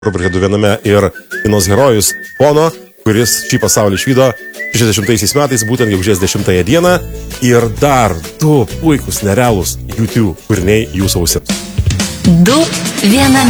rubrikoje Du viename ir kinos herojus Bono, kuris šį pasaulį išvydo 60 metais, būtent gegužės 10 dieną. Ir dar du puikus, nerealūs YouTube kūriniai jūsų ausims. Du viename.